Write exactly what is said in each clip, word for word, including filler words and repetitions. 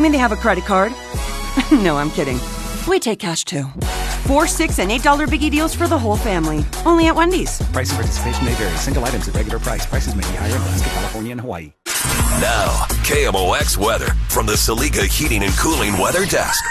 me they have a credit card. No, I'm kidding. We take cash too. Four, six, and eight dollar biggie deals for the whole family. Only at Wendy's. Price and participation may vary. Single items at regular price. Prices may be higher in Alaska, California, and Hawaii. Now, K M O X weather from the Saliga Heating and Cooling Weather Desk.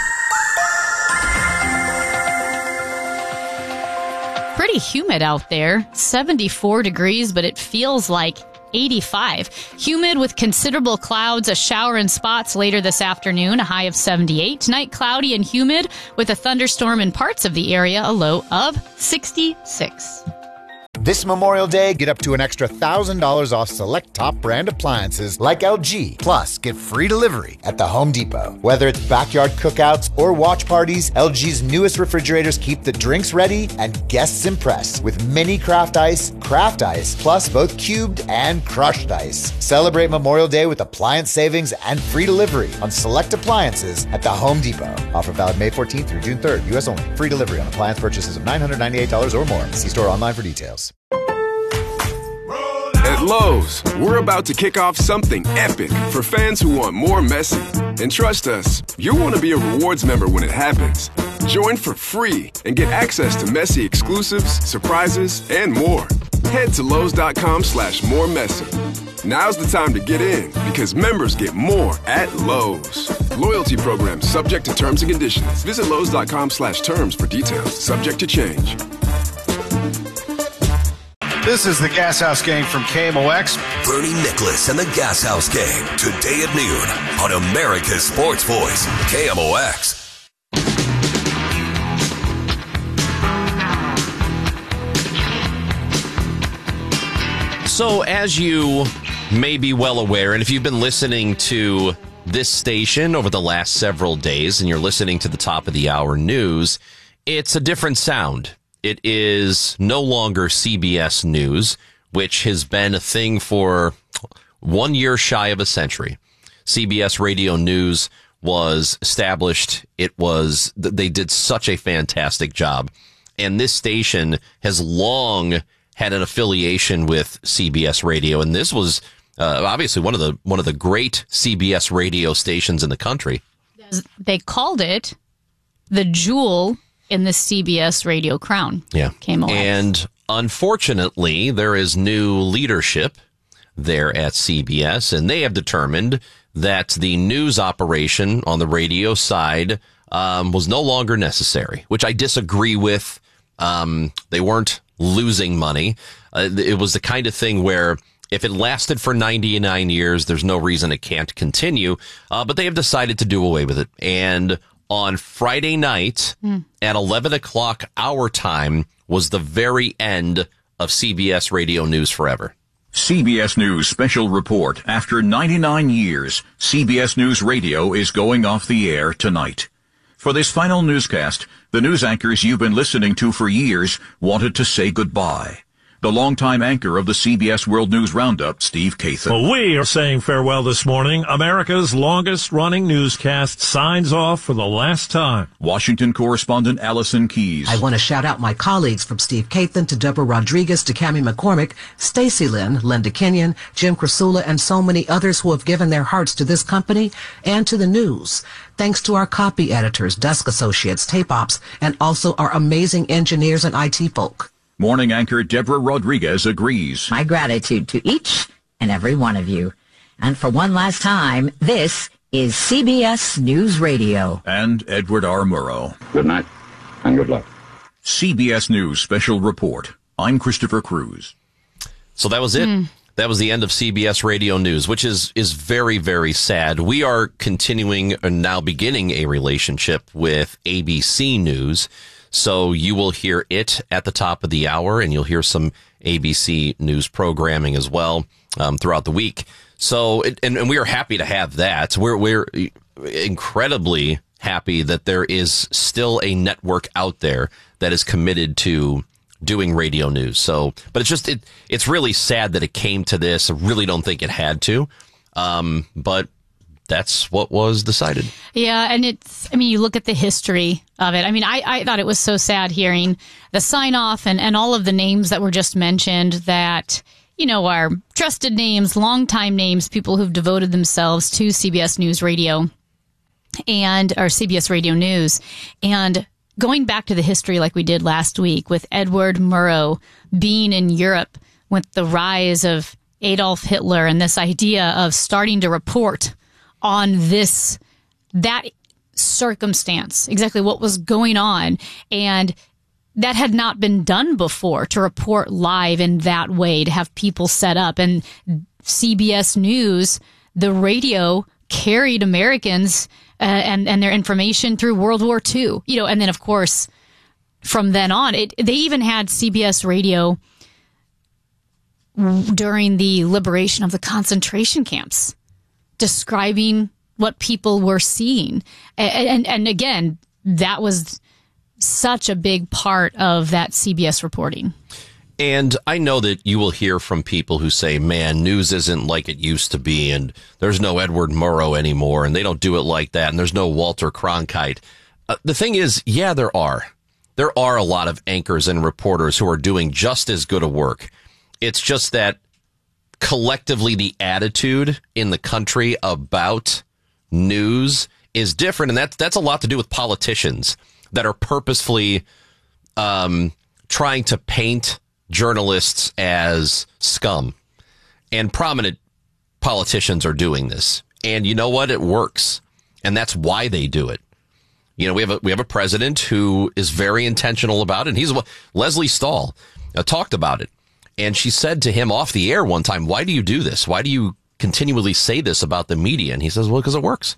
Pretty humid out there. seventy-four degrees, but it feels like eighty-five. Humid with considerable clouds, a shower in spots later this afternoon, a high of seventy-eight. Tonight, cloudy and humid with a thunderstorm in parts of the area, a low of sixty-six. This Memorial Day, get up to an extra one thousand dollars off select top brand appliances like L G. Plus, get free delivery at the Home Depot. Whether it's backyard cookouts or watch parties, L G's newest refrigerators keep the drinks ready and guests impressed with mini craft ice, craft ice, plus both cubed and crushed ice. Celebrate Memorial Day with appliance savings and free delivery on select appliances at the Home Depot. Offer valid May fourteenth through June third, U S only. Free delivery on appliance purchases of nine hundred ninety-eight dollars or more. See store online for details. At Lowe's, we're about to kick off something epic for fans who want more Messi. And trust us, you'll want to be a rewards member when it happens. Join for free and get access to Messi exclusives, surprises, and more. Head to Lowe's.com slash more Messi. Now's the time to get in because members get more at Lowe's. Loyalty program subject to terms and conditions. Visit Lowe's.com slash terms for details. Subject to change. This is the Gas House Gang from K M O X. Bernie Nicholas and the Gas House Gang, today at noon on America's Sports Voice, K M O X. So, as you may be well aware, and if you've been listening to this station over the last several days, and you're listening to the top of the hour news, it's a different sound. It is no longer C B S News, which has been a thing for one year shy of a century. C B S Radio News was established. It was, they did such a fantastic job. And this station has long had an affiliation with C B S Radio. And this was uh, obviously one of the, one of the great C B S radio stations in the country. They called it the jewel in the C B S radio crown. Yeah. K M O X. And unfortunately, there is new leadership there at C B S, and they have determined that the news operation on the radio side um, was no longer necessary, which I disagree with. Um, they weren't losing money. Uh, it was the kind of thing where if it lasted for ninety-nine years, there's no reason it can't continue. Uh, but they have decided to do away with it. And on Friday night mm. at eleven o'clock our time was the very end of C B S Radio News Forever. C B S News Special Report. After ninety-nine years, C B S News Radio is going off the air tonight. For this final newscast, the news anchors you've been listening to for years wanted to say goodbye. The longtime anchor of the C B S World News Roundup, Steve Kathan. Well, we are saying farewell this morning. America's longest-running newscast signs off for the last time. Washington correspondent Allison Keyes. I want to shout out my colleagues from Steve Kathan to Deborah Rodriguez to Cammie McCormick, Stacey Lynn, Linda Kenyon, Jim Krasula, and so many others who have given their hearts to this company and to the news. Thanks to our copy editors, desk associates, tape ops, and also our amazing engineers and I T folk. Morning anchor Deborah Rodriguez agrees. My gratitude to each and every one of you. And for one last time, this is C B S News Radio. And Edward R. Murrow. Good night and good luck. C B S News Special Report. I'm Christopher Cruz. So that was it. Mm. That was the end of C B S Radio News, which is, is very, very sad. We are continuing and now beginning a relationship with A B C News. So you will hear it at the top of the hour, and you'll hear some A B C News programming as well um, throughout the week. So, it, and, and we are happy to have that. We're we're incredibly happy that there is still a network out there that is committed to doing radio news. So, but it's just it it's really sad that it came to this. I really don't think it had to, um, but. That's what was decided. Yeah, and it's, I mean, you look at the history of it. I mean, I, I thought it was so sad hearing the sign-off and, and all of the names that were just mentioned that, you know, are trusted names, longtime names, people who've devoted themselves to C B S News Radio. and or C B S Radio News. And going back to the history like we did last week with Edward Murrow being in Europe with the rise of Adolf Hitler and this idea of starting to report on this, that circumstance, exactly what was going on. And that had not been done before, to report live in that way, to have people set up. And C B S News, the radio, carried Americans uh, and, and their information through World War Two. You know, and then, of course, from then on, it, they even had C B S Radio during the liberation of the concentration camps, describing what people were seeing. And, and, and again, that was such a big part of that C B S reporting. And I know that you will hear from people who say, man, news isn't like it used to be, and there's no Edward Murrow anymore, and they don't do it like that, and there's no Walter Cronkite. Uh, the thing is, yeah, there are. There are a lot of anchors and reporters who are doing just as good a work. It's just that collectively the attitude in the country about news is different, and that's, that's a lot to do with politicians that are purposefully um, trying to paint journalists as scum. And prominent politicians are doing this. And you know what? It works. And that's why they do it. You know, we have a, we have a president who is very intentional about it. And he's Leslie Stahl uh, talked about it. And she said to him off the air one time, why do you do this? Why do you continually say this about the media? And he says, well, because it works.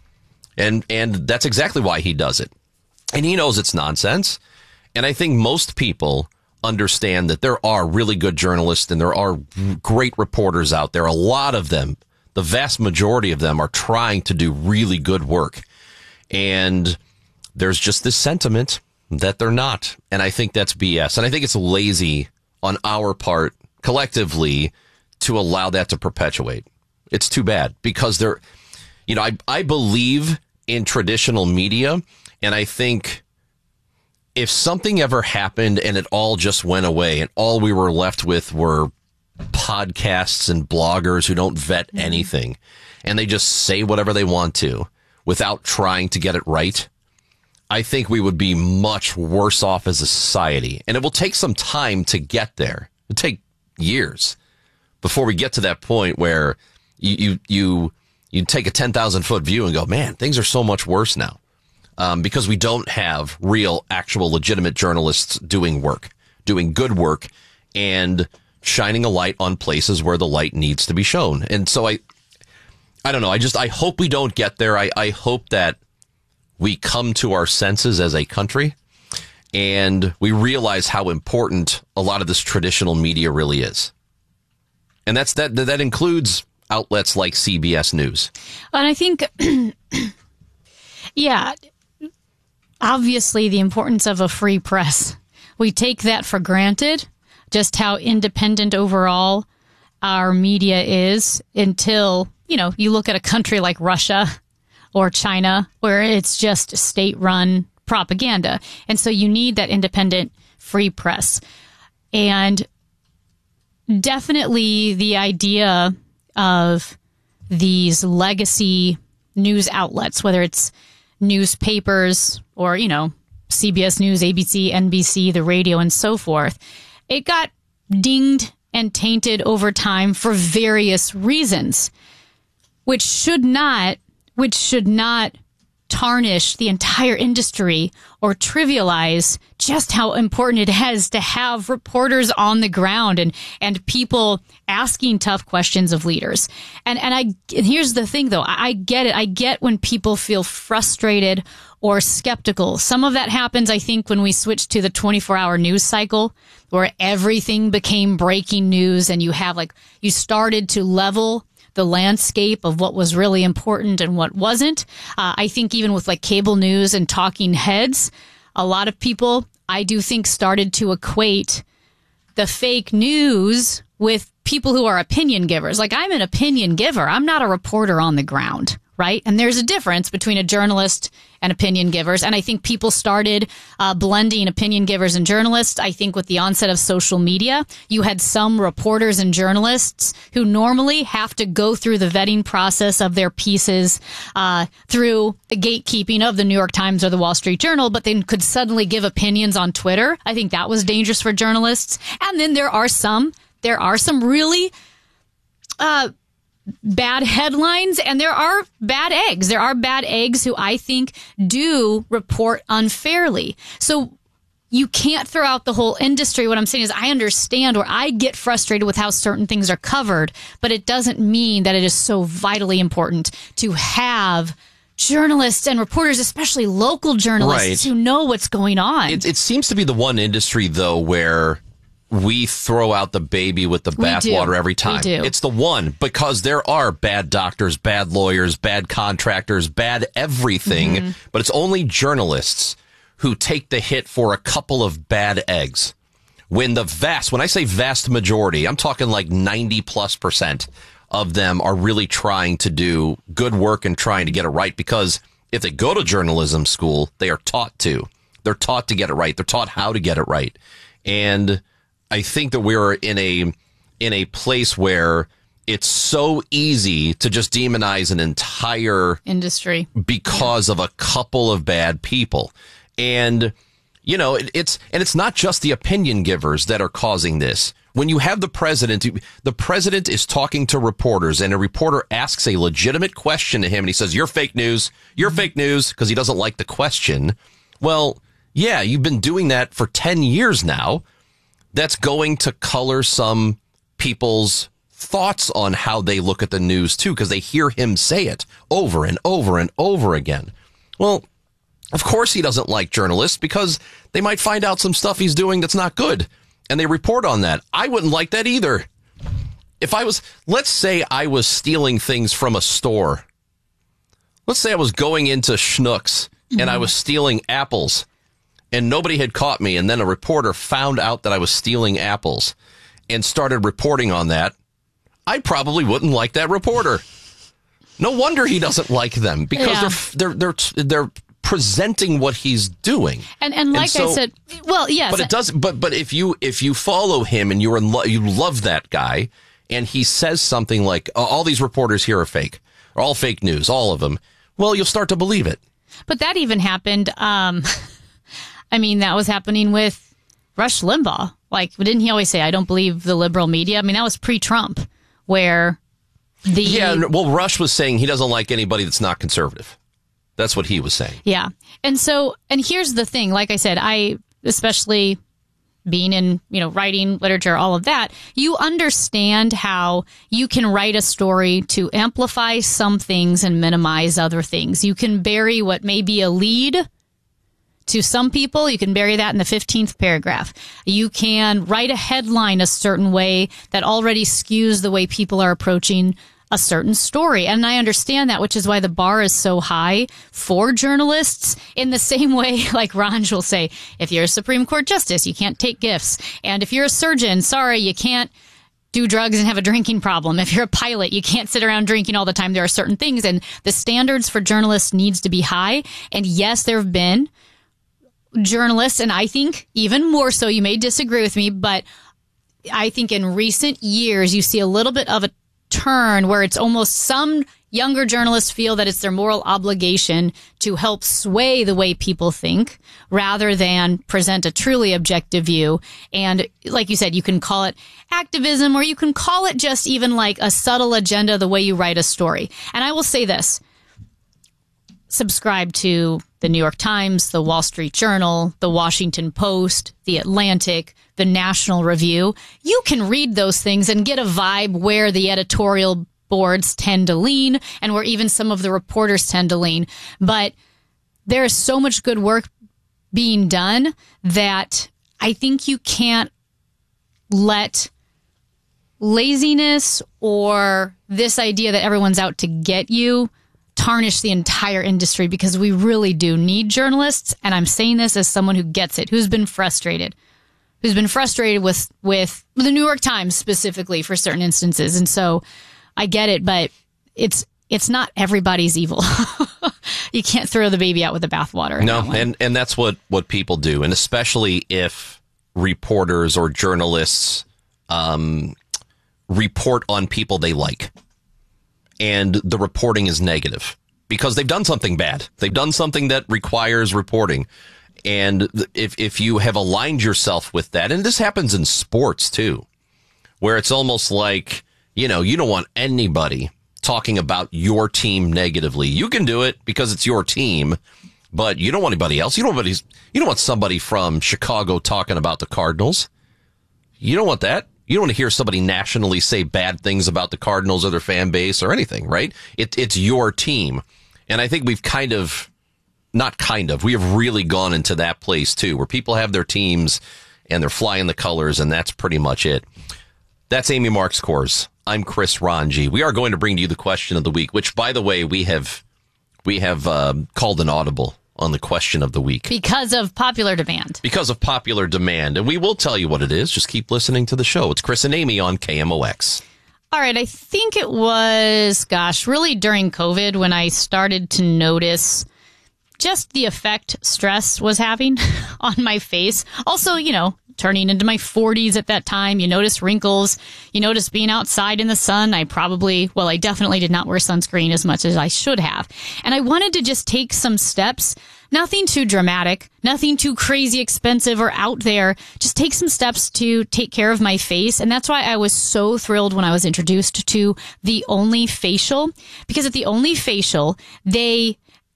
And and that's exactly why he does it. And he knows it's nonsense. And I think most people understand that there are really good journalists and there are great reporters out there. A lot of them, the vast majority of them, are trying to do really good work. And there's just this sentiment that they're not. And I think that's B S. And I think it's lazy on our part collectively to allow that to perpetuate. It's too bad because they're, you know, I, I believe in traditional media. And I think if something ever happened and it all just went away and all we were left with were podcasts and bloggers who don't vet anything and they just say whatever they want to without trying to get it right, I think we would be much worse off as a society. And it will take some time to get there. It'll take years before we get to that point where you you you, you take a ten thousand foot view and go, man, things are so much worse now. Um, because we don't have real, actual, legitimate journalists doing work, doing good work, and shining a light on places where the light needs to be shown. And so I, I don't know. I just, I hope we don't get there. I, I hope that we come to our senses as a country and we realize how important a lot of this traditional media really is. And that's, that, that includes outlets like C B S News. And I think, yeah, obviously the importance of a free press. We take that for granted, just how independent overall our media is until, you know, you look at a country like Russia or China where it's just state-run propaganda. And so you need that independent free press. And definitely the idea of these legacy news outlets, whether it's newspapers or, you know, C B S News, A B C, N B C, the radio, and so forth, it got dinged and tainted over time for various reasons, which should not, which should not tarnish the entire industry or trivialize just how important it is to have reporters on the ground and, and people asking tough questions of leaders. And, and I, and here's the thing though, I, I get it. I get when people feel frustrated or skeptical. Some of that happens, I think, when we switched to the twenty-four hour news cycle where everything became breaking news and you have like, you started to level the landscape of what was really important and what wasn't. Uh, I think even with like cable news and talking heads, a lot of people, I do think, started to equate the fake news with people who are opinion givers. Like, I'm an opinion giver. I'm not a reporter on the ground, right? And there's a difference between a journalist and opinion givers. And I think people started uh, blending opinion givers and journalists. I think with the onset of social media, you had some reporters and journalists who normally have to go through the vetting process of their pieces uh, through the gatekeeping of the New York Times or the Wall Street Journal, but then could suddenly give opinions on Twitter. I think that was dangerous for journalists. And then there are some, there are some really uh, bad headlines, and there are bad eggs. There are bad eggs who I think do report unfairly. So you can't throw out the whole industry. What I'm saying is I understand, or I get frustrated with how certain things are covered, but it doesn't mean that it is so vitally important to have journalists and reporters, especially local journalists, right, who know what's going on. It, it seems to be the one industry, though, where we throw out the baby with the bathwater every time. We do. It's the one, because there are bad doctors, bad lawyers, bad contractors, bad everything, mm-hmm. but it's only journalists who take the hit for a couple of bad eggs. When the vast, when I say vast majority, I'm talking like ninety plus percent of them are really trying to do good work and trying to get it right, because if they go to journalism school, they are taught to. They're taught to get it right. They're taught how to get it right. And I think that we're in a in a place where it's so easy to just demonize an entire industry because yeah. of a couple of bad people. And, you know, it, it's and it's not just the opinion givers that are causing this. When you have the president, the president is talking to reporters, and a reporter asks a legitimate question to him, and he says, "You're fake news. You're fake news," because he doesn't like the question. Well, yeah, you've been doing that for ten years now. That's going to color some people's thoughts on how they look at the news, too, because they hear him say it over and over and over again. Well, of course he doesn't like journalists, because they might find out some stuff he's doing that's not good, and they report on that. I wouldn't like that either. If I was, let's say I was stealing things from a store. Let's say I was going into Schnucks, mm-hmm. and I was stealing apples. And nobody had caught me, and then a reporter found out that I was stealing apples and started reporting on that. I probably wouldn't like that reporter. No wonder he doesn't like them, because yeah. they're they're they're they're presenting what he's doing. And and like and so, I said, well, yes, but it does. But but if you if you follow him and you're in lo- you love that guy, and he says something like, oh, "All these reporters here are fake, or all fake news, all of them," well, you'll start to believe it. But that even happened. Um, I mean, that was happening with Rush Limbaugh. Like, didn't he always say, "I don't believe the liberal media"? I mean, that was pre-Trump, where the... Yeah, well, Rush was saying he doesn't like anybody that's not conservative. That's what he was saying. Yeah. And so, and here's the thing. Like I said, I, especially being in, you know, writing, literature, all of that, you understand how you can write a story to amplify some things and minimize other things. You can bury what may be a lead to some people. You can bury that in the fifteenth paragraph. You can write a headline a certain way that already skews the way people are approaching a certain story. And I understand that, which is why the bar is so high for journalists. In the same way, like Ranj will say, if you're a Supreme Court justice, you can't take gifts. And if you're a surgeon, sorry, you can't do drugs and have a drinking problem. If you're a pilot, you can't sit around drinking all the time. There are certain things, and the standards for journalists needs to be high. And yes, there have been journalists, and I think even more so, you may disagree with me, but I think in recent years you see a little bit of a turn where it's almost some younger journalists feel that it's their moral obligation to help sway the way people think rather than present a truly objective view. And like you said, you can call it activism, or you can call it just even like a subtle agenda, the way you write a story. And I will say this: subscribe to the New York Times, the Wall Street Journal, the Washington Post, the Atlantic, the National Review. You can read those things and get a vibe where the editorial boards tend to lean and where even some of the reporters tend to lean. But there is so much good work being done that I think you can't let laziness or this idea that everyone's out to get you tarnish the entire industry, because we really do need journalists. And I'm saying this as someone who gets it, who's been frustrated, who's been frustrated with, with the New York Times specifically for certain instances. And so I get it, but it's, it's not everybody's evil. You can't throw the baby out with the bathwater. No, and, and that's what, what people do. And especially if reporters or journalists um, report on people they like. And the reporting is negative because they've done something bad. They've done something that requires reporting. And if if you have aligned yourself with that, and this happens in sports too, where it's almost like, you know, you don't want anybody talking about your team negatively. You can do it because it's your team, but you don't want anybody else. You don't want anybody, you don't want somebody from Chicago talking about the Cardinals. You don't want that. You don't want to hear somebody nationally say bad things about the Cardinals or their fan base or anything, right? It, it's your team. And I think we've kind of, not kind of, we have really gone into that place too, where people have their teams and they're flying the colors, and that's pretty much it. That's Amy Marks-Kors. I'm Chris Ranji. We are going to bring to you the question of the week, which, by the way, we have we have uh, called an audible on the question of the week. Because of popular demand. Because of popular demand. And we will tell you what it is. Just keep listening to the show. It's Chris and Amy on K M O X. All right. I think it was, gosh, really during COVID when I started to notice just the effect stress was having on my face. Also, you know, turning into my forties at that time, you notice wrinkles, you notice being outside in the sun. I probably, well, I definitely did not wear sunscreen as much as I should have. And I wanted to just take some steps, nothing too dramatic, nothing too crazy expensive or out there, just take some steps to take care of my face. And that's why I was so thrilled when I was introduced to the Only Facial, because at the Only Facial, they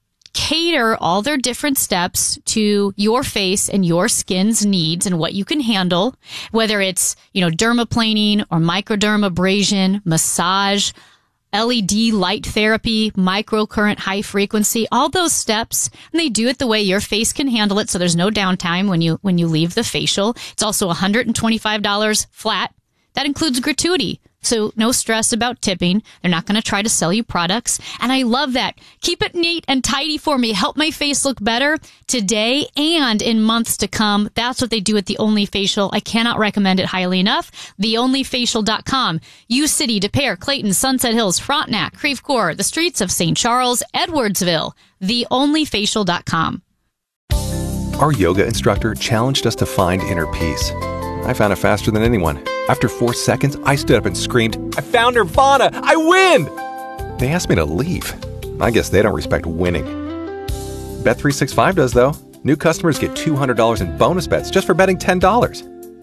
cater all their different steps to your face and your skin's needs and what you can handle, whether it's, you know, dermaplaning or microdermabrasion, massage, L E D light therapy, microcurrent, high frequency, all those steps. And they do it the way your face can handle it. So there's no downtime when you, when you leave the facial. It's also one hundred twenty-five dollars flat. That includes gratuity. So no stress about tipping. They're not going to try to sell you products. And I love that. Keep it neat and tidy for me. Help my face look better today and in months to come. That's what they do at The Only Facial. I cannot recommend it highly enough. the only facial dot com. U City, De Pere, Clayton, Sunset Hills, Frontenac, Creve Coeur, the streets of Saint Charles, Edwardsville. the only facial dot com. Our yoga instructor challenged us to find inner peace. I found it faster than anyone. After four seconds, I stood up and screamed, "I found Nirvana! I win!" They asked me to leave. I guess they don't respect winning. Bet three sixty-five does, though. New customers get two hundred dollars in bonus bets just for betting ten dollars.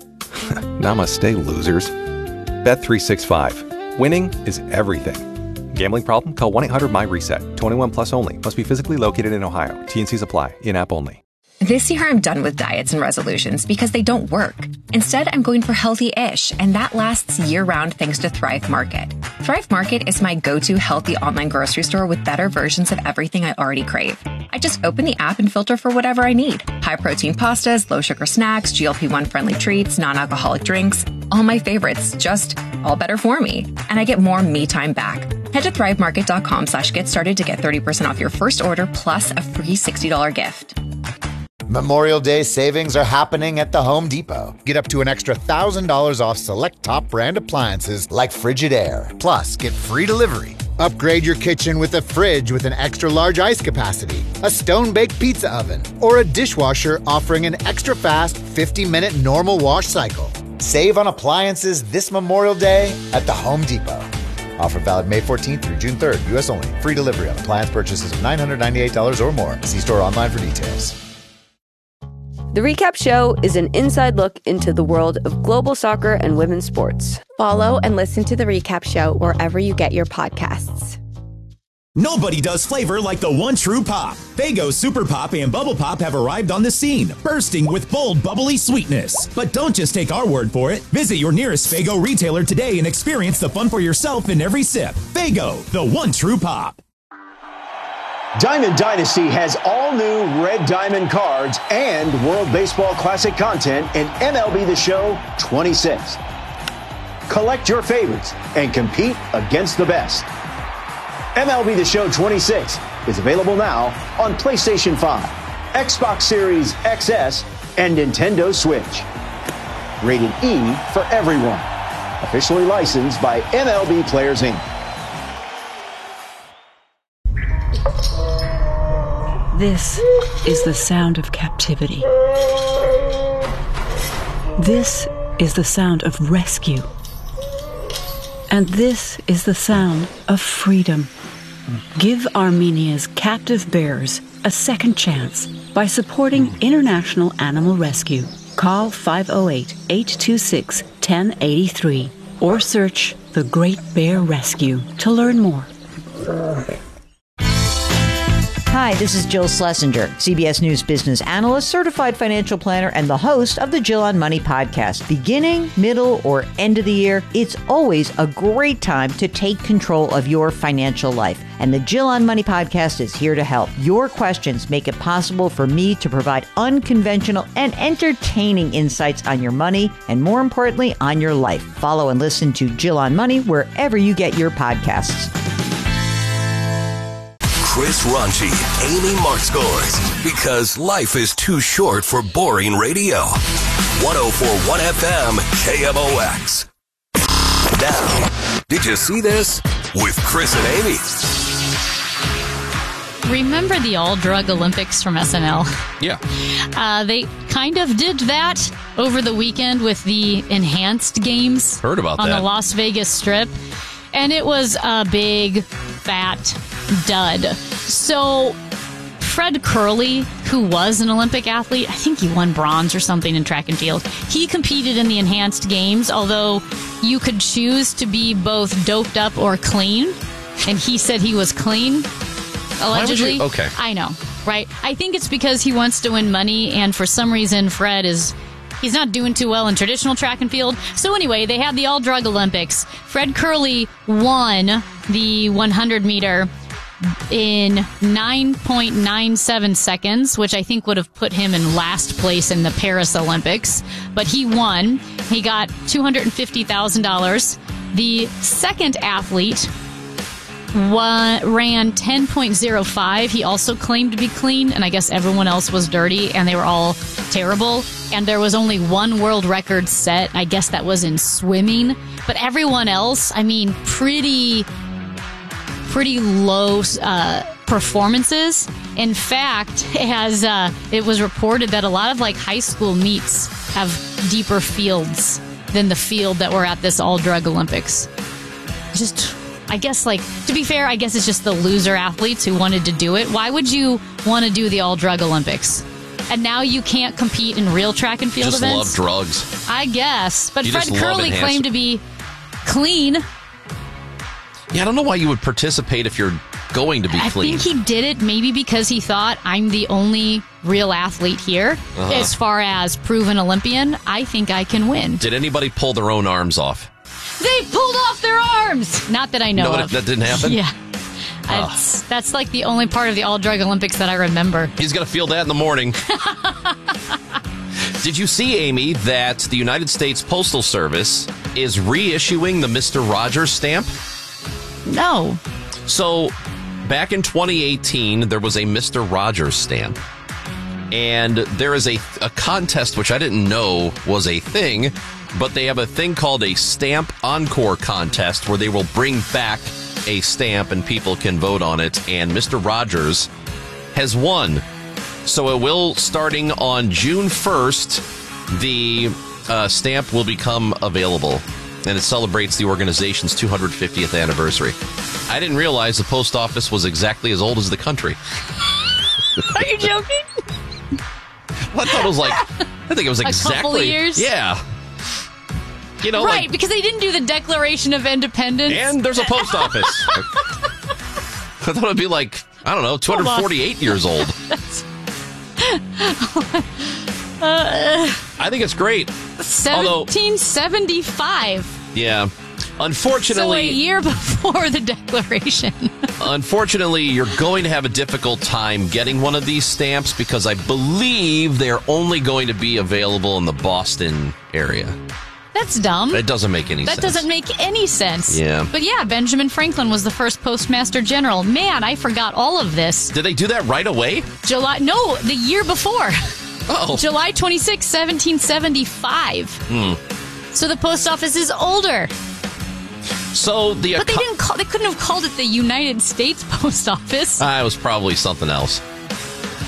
Namaste, losers. Bet three sixty-five. Winning is everything. Gambling problem? Call one eight hundred my reset. twenty-one plus only. Must be physically located in Ohio. T and Cs apply. In-app only. This year, I'm done with diets and resolutions because they don't work. Instead, I'm going for healthy-ish, and that lasts year-round thanks to Thrive Market. Thrive Market is my go-to healthy online grocery store with better versions of everything I already crave. I just open the app and filter for whatever I need. High-protein pastas, low-sugar snacks, G L P one friendly treats, non-alcoholic drinks. All my favorites, just all better for me. And I get more me time back. Head to thrivemarket.com slash get started to get thirty percent off your first order plus a free sixty dollars gift. Memorial Day savings are happening at the Home Depot. Get up to an extra one thousand dollars off select top brand appliances like Frigidaire. Plus, get free delivery. Upgrade your kitchen with a fridge with an extra large ice capacity, a stone-baked pizza oven, or a dishwasher offering an extra fast fifty minute normal wash cycle. Save on appliances this Memorial Day at the Home Depot. Offer valid May fourteenth through June third, U S only. Free delivery on appliance purchases of nine hundred ninety-eight dollars or more. See store online for details. The Recap Show is an inside look into the world of global soccer and women's sports. Follow and listen to The Recap Show wherever you get your podcasts. Nobody does flavor like the one true pop. Faygo Super Pop and Bubble Pop have arrived on the scene, bursting with bold, bubbly sweetness. But don't just take our word for it. Visit your nearest Faygo retailer today and experience the fun for yourself in every sip. Faygo, the one true pop. Diamond Dynasty has all new Red Diamond cards and World Baseball Classic content in M L B The Show twenty-six. Collect your favorites and compete against the best. M L B The Show twenty-six is available now on PlayStation five, Xbox Series X S, and Nintendo Switch. Rated E for everyone. Officially licensed by M L B Players Incorporated. This is the sound of captivity. This is the sound of rescue. And this is the sound of freedom. Give Armenia's captive bears a second chance by supporting International Animal Rescue. Call five oh eight, eight two six, one oh eight three or search The Great Bear Rescue to learn more. Hi, this is Jill Schlesinger, C B S News business analyst, certified financial planner, and the host of the Jill on Money podcast. Beginning, middle, or end of the year, it's always a great time to take control of your financial life. And the Jill on Money podcast is here to help. Your questions make it possible for me to provide unconventional and entertaining insights on your money and, more importantly, on your life. Follow and listen to Jill on Money wherever you get your podcasts. Chris Ronchi, Amy Mark scores because life is too short for boring radio. one oh four point one F M K M O X. Now, did you see this? With Chris and Amy. Remember the all-drug Olympics from S N L? Yeah. Uh, they kind of did that over the weekend with the enhanced games. Heard about on that. the Las Vegas Strip. And it was a big, fat dud. So Fred Curley, who was an Olympic athlete, I think he won bronze or something in track and field. He competed in the enhanced games, although you could choose to be both doped up or clean. And he said he was clean, allegedly. You? Okay. I know, right? I think it's because he wants to win money, and for some reason, Fred is... He's not doing too well in traditional track and field. So anyway, they had the all-drug Olympics. Fred Curley won the one hundred meter in nine point nine seven seconds, which I think would have put him in last place in the Paris Olympics. But he won. He got two hundred fifty thousand dollars. The second athlete One, ran ten point oh five. He also claimed to be clean, and I guess everyone else was dirty, and they were all terrible. And there was only one world record set. I guess that was in swimming. But everyone else, I mean, pretty, pretty low uh, performances. In fact, as uh, it was reported that a lot of like high school meets have deeper fields than the field that we're at this all-drug Olympics. Just... I guess, like, to be fair, I guess it's just the loser athletes who wanted to do it. Why would you want to do the all-drug Olympics? And now you can't compete in real track and field just events? Just love drugs. I guess. But you Fred Curley claimed to be clean. Yeah, I don't know why you would participate if you're going to be I clean. I think he did it maybe because he thought, I'm the only real athlete here. Uh-huh. As far as proven Olympian, I think I can win. Did anybody pull their own arms off? They pulled off their arms! Not that I know no, of. that didn't happen? Yeah. Oh. That's, that's like the only part of the all-drug Olympics that I remember. He's going to feel that in the morning. Did you see, Amy, that the United States Postal Service is reissuing the Mister Rogers stamp? No. So, back in twenty eighteen, there was a Mister Rogers stamp. And there is a, a contest, which I didn't know was a thing, but they have a thing called a Stamp Encore contest where they will bring back a stamp and people can vote on it. And Mister Rogers has won. So it will, starting on June first, the uh, stamp will become available. And it celebrates the organization's two hundred fiftieth anniversary. I didn't realize the post office was exactly as old as the country. Are you joking? Well, I thought it was like, I think it was exactly. A couple of years? Yeah. You know, right, like, because they didn't do the Declaration of Independence. And there's a post office. I thought it would be like, I don't know, two hundred forty-eight years old. uh, I think it's great. seventeen seventy-five. Although, yeah. Unfortunately. So a year before the Declaration. Unfortunately, you're going to have a difficult time getting one of these stamps because I believe they're only going to be available in the Boston area. That's dumb. It doesn't make any that sense. That doesn't make any sense. Yeah. But yeah, Benjamin Franklin was the first postmaster general. Man, I forgot all of this. Did they do that right away? July, no, the year before. Oh. July twenty-sixth, seventeen seventy-five. Hmm. So the post office is older. So the But they didn't call, they couldn't have called it the United States Post Office. Uh, it was probably something else.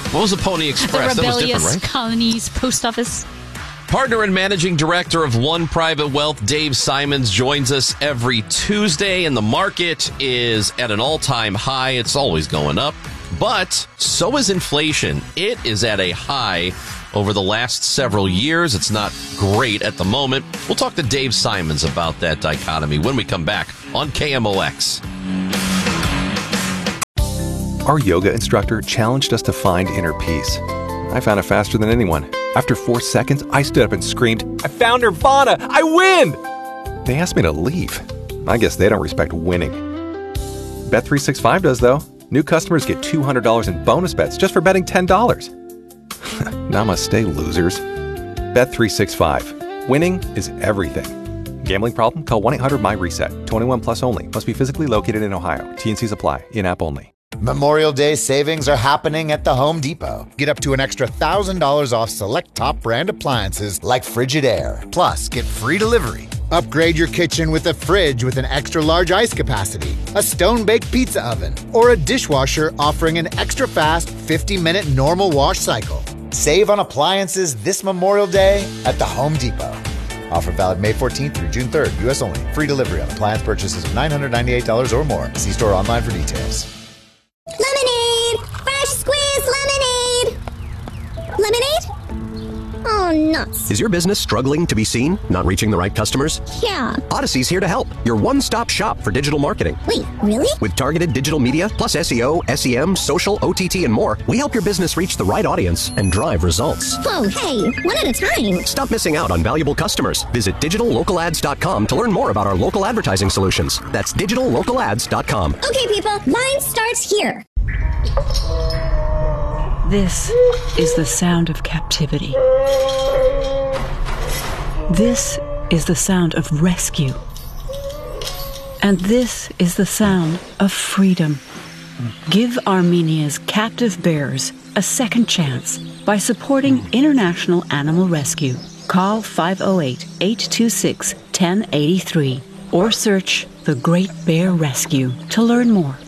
What was the Pony Express? The That was rebellious different, right? colonies post office. Partner and managing director of One Private Wealth, Dave Simons, joins us every Tuesday, and the market is at an all-time high. It's always going up, but so is inflation. It is at a high over the last several years. It's not great at the moment. We'll talk to Dave Simons about that dichotomy when we come back on K M O X. Our yoga instructor challenged us to find inner peace. I found it faster than anyone. After four seconds, I stood up and screamed, I found Nirvana! I win! They asked me to leave. I guess they don't respect winning. Bet three sixty-five does, though. New customers get two hundred dollars in bonus bets just for betting ten dollars. Namaste, losers. Bet three sixty-five. Winning is everything. Gambling problem? Call one eight hundred my reset. twenty-one plus only. Must be physically located in Ohio. T and Cs apply. In-app only. Memorial Day savings are happening at the Home Depot. Get up to an extra one thousand dollars off select top brand appliances like Frigidaire. Plus, get free delivery. Upgrade your kitchen with a fridge with an extra large ice capacity, a stone-baked pizza oven, or a dishwasher offering an extra fast fifty minute normal wash cycle. Save on appliances this Memorial Day at the Home Depot. Offer valid May fourteenth through June third. U S only. Free delivery on appliance purchases of nine hundred ninety-eight dollars or more. See store online for details. Lemonade! Fresh squeezed lemonade! Lemonade? Oh, nuts. Is your business struggling to be seen? Not reaching the right customers? Yeah. Odyssey's here to help. Your one-stop shop for digital marketing. Wait, really? With targeted digital media, plus S E O, S E M, social, O T T, and more, we help your business reach the right audience and drive results. Whoa, hey, one at a time. Stop missing out on valuable customers. Visit digital local ads dot com to learn more about our local advertising solutions. That's digital local ads dot com. Okay, people, line starts here. This is the sound of captivity. This is the sound of rescue. And this is the sound of freedom. Give Armenia's captive bears a second chance by supporting International Animal Rescue. Call five oh eight, eight two six, one oh eight three or search The Great Bear Rescue to learn more.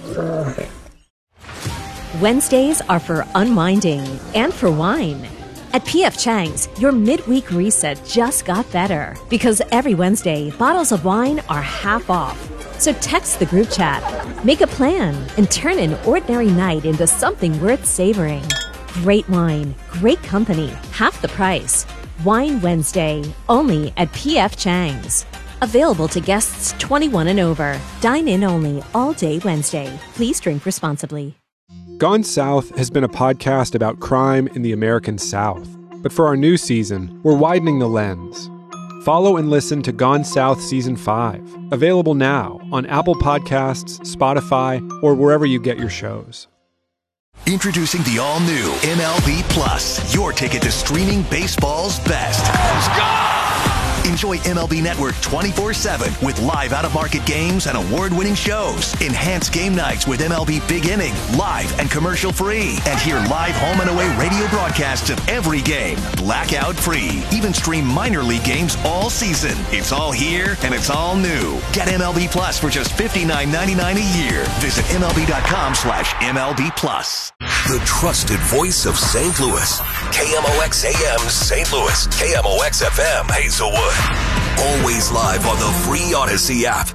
Wednesdays are for unwinding and for wine. At P F Chang's, your midweek reset just got better because every Wednesday, bottles of wine are half off. So text the group chat, make a plan, and turn an ordinary night into something worth savoring. Great wine, great company, half the price. Wine Wednesday, only at P F Chang's. Available to guests twenty-one and over. Dine in only all day Wednesday. Please drink responsibly. Gone South has been a podcast about crime in the American South. But for our new season, we're widening the lens. Follow and listen to Gone South Season five, available now on Apple Podcasts, Spotify, or wherever you get your shows. Introducing the all-new M L B Plus, your ticket to streaming baseball's best. Let's go! Enjoy M L B Network twenty-four seven with live out-of-market games and award-winning shows. Enhance game nights with M L B Big Inning, live and commercial-free. And hear live home and away radio broadcasts of every game, blackout-free. Even stream minor league games all season. It's all here and it's all new. Get M L B Plus for just fifty-nine ninety-nine a year. Visit M L B dot com slash M L B Plus. The trusted voice of Saint Louis. K M O X A M Saint Louis. K M O X F M Hazelwood. Always live on the free Odyssey app.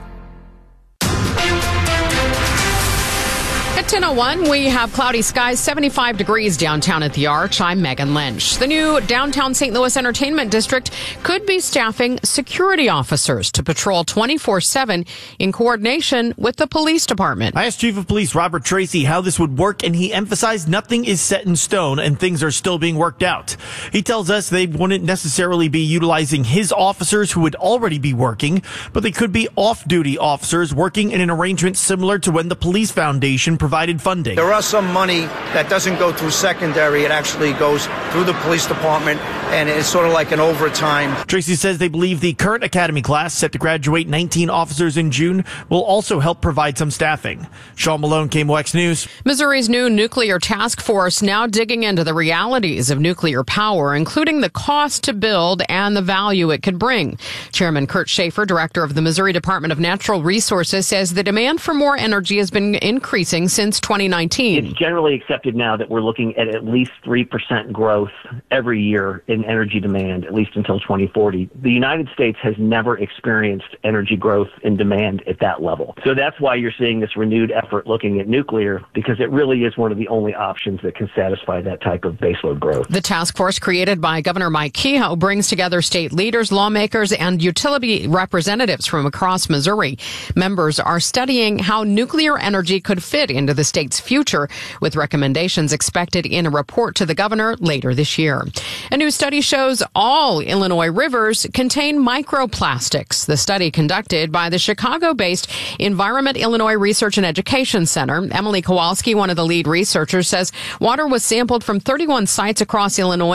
At ten oh one, we have cloudy skies, seventy-five degrees downtown at the Arch. I'm Megan Lynch. The new downtown Saint Louis Entertainment District could be staffing security officers to patrol twenty-four seven in coordination with the police department. I asked Chief of Police Robert Tracy how this would work, and he emphasized nothing is set in stone and things are still being worked out. He tells us they wouldn't necessarily be utilizing his officers who would already be working, but they could be off-duty officers working in an arrangement similar to when the Police Foundation provided funding. There are some money that doesn't go through secondary. It actually goes through the police department and it's sort of like an overtime. Tracy says they believe the current academy class, set to graduate nineteen officers in June, will also help provide some staffing. Sean Malone, K M O X News. Missouri's new nuclear task force now digging into the realities of nuclear power, including the cost to build and the value it could bring. Chairman Kurt Schaefer, director of the Missouri Department of Natural Resources, says the demand for more energy has been increasing since twenty nineteen. It's generally accepted now that we're looking at at least three percent growth every year in energy demand, at least until twenty forty. The United States has never experienced energy growth in demand at that level. So that's why you're seeing this renewed effort looking at nuclear, because it really is one of the only options that can satisfy that type of baseload growth. The task force created by Governor Mike Kehoe brings together state leaders, lawmakers, and utility representatives from across Missouri. Members are studying how nuclear energy could fit into the state's future, with recommendations expected in a report to the governor later this year. A new study shows all Illinois rivers contain microplastics. The study, conducted by the Chicago-based Environment Illinois Research and Education Center, Emily Kowalski, one of the lead researchers, says water was sampled from thirty-one sites across Illinois